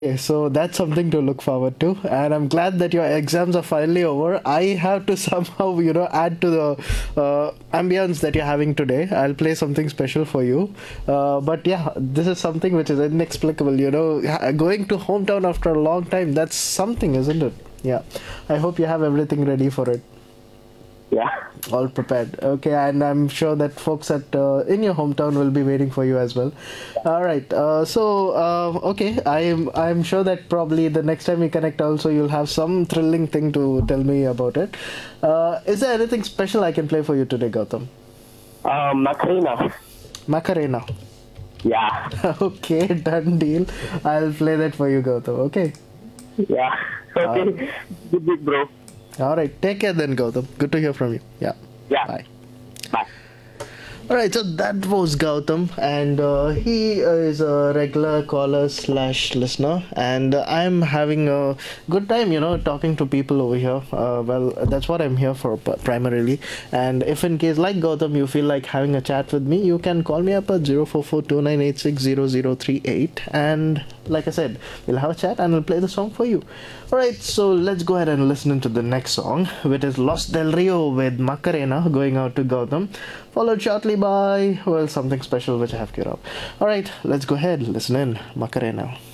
So that's something to look forward to, and I'm glad that your exams are finally over. I have to somehow, add to the ambience that you're having today. I'll play something special for you. But yeah, this is something which is inexplicable. Going to hometown after a long time, that's something, isn't it? Yeah. I hope you have everything ready for it. Yeah. All prepared. Okay, and I'm sure that folks at in your hometown will be waiting for you as well. All right. Okay, I'm sure that probably the next time we connect, also you'll have some thrilling thing to tell me about it. Is there anything special I can play for you today, Gautam? Macarena. Macarena. Yeah. Okay, done deal. I'll play that for you, Gautam. Okay. Yeah. Uh, Okay. Good, bro. all right. Take care then, Gautam. Good to hear from you. Yeah. Yeah. Bye. Bye. Alright, so that was Gautam, and he is a regular caller slash listener, and I'm having a good time, talking to people over here. Well, that's what I'm here for primarily. And if in case, like Gautam, you feel like having a chat with me, you can call me up at 04429860038, and like I said, we'll have a chat and we'll play the song for you. Alright, so let's go ahead and listen into the next song, which is Los Del Rio with Macarena, going out to Gautam, followed shortly by, well, something special which I have queued up. Alright, let's go ahead, listen in, Macarena.